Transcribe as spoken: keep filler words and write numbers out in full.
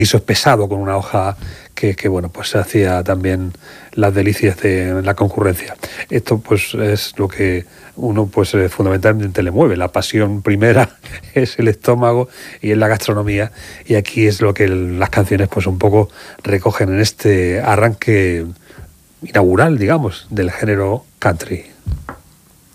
guiso pesado con una hoja que, que bueno, pues hacía también las delicias de la concurrencia. Esto pues es lo que uno pues eh, fundamentalmente le mueve. La pasión primera es el estómago y es la gastronomía, y aquí es lo que el, las canciones pues un poco recogen en este arranque inaugural, digamos, del género country.